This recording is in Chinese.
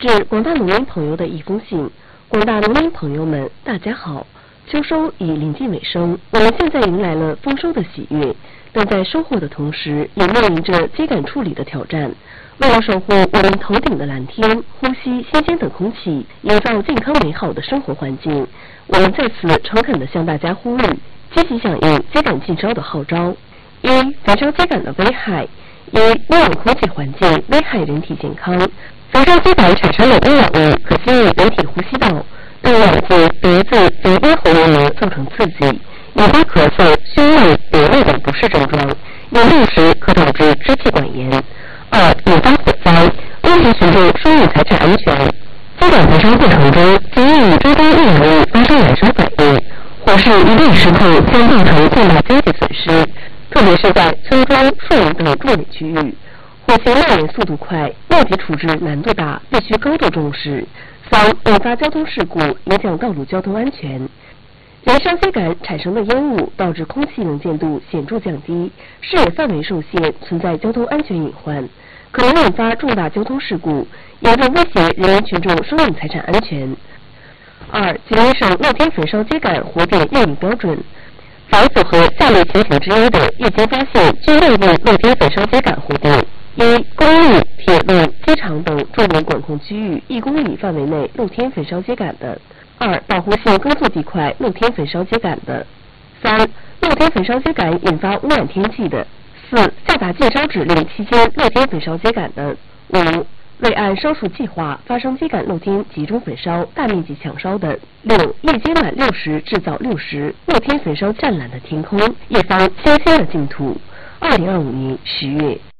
致广大农民朋友的一封信。广大农民朋友们，大家好！秋收已临近尾声，我们现在迎来了丰收的喜悦，但在收获的同时，也面临着秸秆处理的挑战。为了守护我们头顶的蓝天，呼吸新鲜的空气，营造健康美好的生活环境，我们在此诚恳地向大家呼吁，积极响应秸秆禁烧的号召。一、焚烧秸秆的危害：一、污染空气环境，危害人体健康。焚烧秸秆产生的污染物可进入人体呼吸道，对眼睛、鼻子及咽喉黏膜造成刺激，引发咳嗽、胸闷、流泪等不适症状，严重时可导致支气管炎。二、引发火灾，威胁群众生命财产安全。秸秆焚烧过程中，极易与周边易燃物发生燃烧反应，火势一旦失控，将造成重大经济损失，特别是在村庄、树林等重点区域。火情蔓延速度快，面积处置难度大，必须高度重视。三、引发交通事故，影响道路交通安全。燃烧秸秆产生的烟雾导致空气能见度显著降低，视野范围受限，存在交通安全隐患，可能引发重大交通事故，严重威胁人员群众生命财产安全。二、吉林省露天焚烧秸秆活电运营标准。凡符合下列情形之一的，一经发现均列入露天焚烧秸秆活电：一、公路、铁路、机场等重点管控区域1公里范围内露天焚烧秸秆的；二、保护性耕作地块露天焚烧秸秆的；三、露天焚烧秸秆引发污染天气的；四、下达禁烧指令期间露天焚烧秸秆的；五、未按烧除计划发生秸秆露天集中焚烧、大面积抢烧的；六、夜间晚6时至早6时露天焚烧湛蓝的天空，一方新鲜的净土。2025年10月。